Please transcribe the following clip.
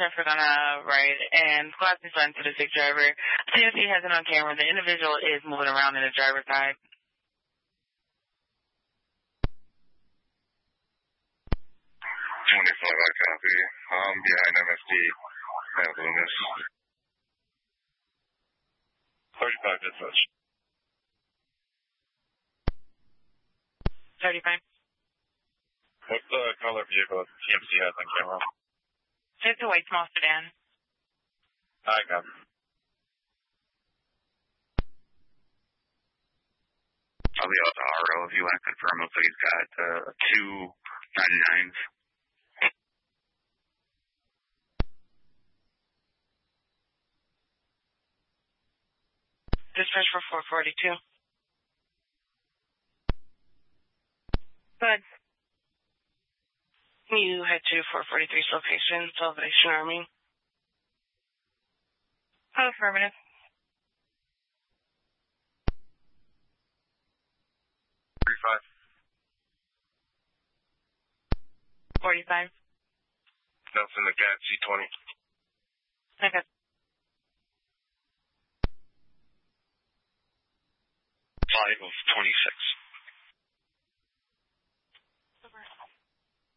traffic on a right, and squad is assigned to the 6 driver. COC has it on camera. The individual is moving around in the driver's side. 25, I copy. Behind MSD at Loomis. 35 dispatch. 35. What's the color vehicle TMC has on camera? It's a white small sedan. I got it. I'll be out to RO if you want to confirm if he's got 299s. Dispatch for 442. Good. You head to 443's location, Salvation Army. Affirmative. 45. Nelson again, C20. Okay. 5 of 26.